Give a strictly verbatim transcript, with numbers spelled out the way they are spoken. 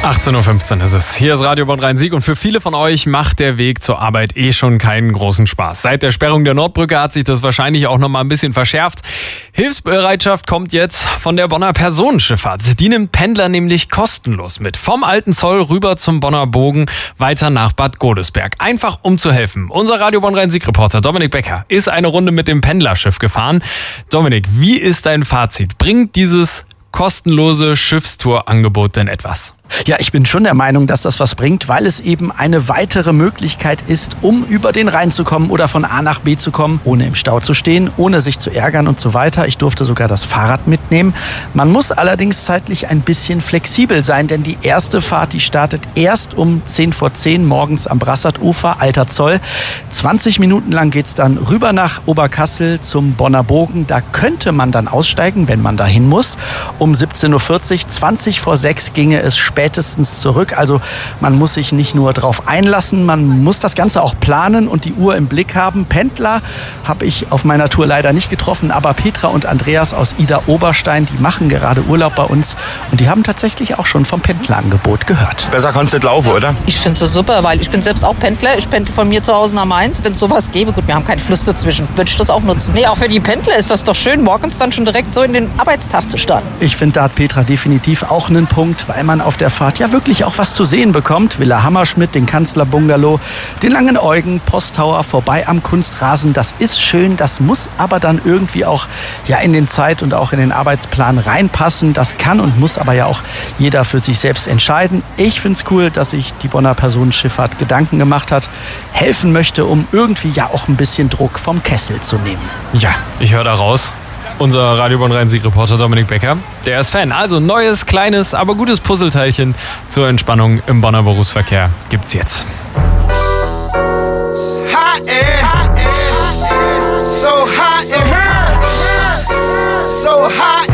achtzehn Uhr fünfzehn ist es. Hier ist Radio Bonn Rhein-Sieg und für viele von euch macht der Weg zur Arbeit eh schon keinen großen Spaß. Seit der Sperrung der Nordbrücke hat sich das wahrscheinlich auch noch mal ein bisschen verschärft. Hilfsbereitschaft kommt jetzt von der Bonner Personenschifffahrt. Die nimmt Pendler nämlich kostenlos mit. Vom Alten Zoll rüber zum Bonner Bogen, weiter nach Bad Godesberg. Einfach um zu helfen. Unser Radio Bonn Rhein-Sieg-Reporter Dominik Becker ist eine Runde mit dem Pendlerschiff gefahren. Dominik, wie ist dein Fazit? Bringt dieses kostenlose Schiffstourangebot denn etwas? Ja, ich bin schon der Meinung, dass das was bringt, weil es eben eine weitere Möglichkeit ist, um über den Rhein zu kommen oder von A nach B zu kommen, ohne im Stau zu stehen, ohne sich zu ärgern und so weiter. Ich durfte sogar das Fahrrad mitnehmen. Man muss allerdings zeitlich ein bisschen flexibel sein, denn die erste Fahrt, die startet erst um zehn vor zehn morgens am Brassertufer, Alter Zoll. zwanzig Minuten lang geht's dann rüber nach Oberkassel zum Bonner Bogen. Da könnte man dann aussteigen, wenn man dahin muss. Um siebzehn Uhr vierzig, zwanzig vor sechs ginge es spätestens zurück. Also man muss sich nicht nur drauf einlassen, man muss das Ganze auch planen und die Uhr im Blick haben. Pendler habe ich auf meiner Tour leider nicht getroffen, aber Petra und Andreas aus Ida-Oberstein, die machen gerade Urlaub bei uns und die haben tatsächlich auch schon vom Pendlerangebot gehört. Besser kannst du nicht laufen, oder? Ich finde es super, weil ich bin selbst auch Pendler. Ich pendle von mir zu Hause nach Mainz. Wenn es sowas gäbe, gut, wir haben keinen Fluss dazwischen, würde ich das auch nutzen. Nee, auch für die Pendler ist das doch schön, morgens dann schon direkt so in den Arbeitstag zu starten. Ich finde, da hat Petra definitiv auch einen Punkt, weil man auf der Fahrt ja wirklich auch was zu sehen bekommt. Villa Hammerschmidt, den Kanzlerbungalow, den Langen Eugen, Posttower, vorbei am Kunstrasen. Das ist schön, das muss aber dann irgendwie auch ja in den Zeit- und auch in den Arbeitsplan reinpassen. Das kann und muss aber ja auch jeder für sich selbst entscheiden. Ich finde es cool, dass sich die Bonner Personenschifffahrt Gedanken gemacht hat, helfen möchte, um irgendwie ja auch ein bisschen Druck vom Kessel zu nehmen. Ja, ich höre da raus. Unser Radio Bonn Rhein-Sieg-Reporter Dominik Becker, der ist Fan. Also neues, kleines, aber gutes Puzzleteilchen zur Entspannung im Bonner Berufsverkehr gibt's jetzt. Hot air, hot air, so hot in here, so hot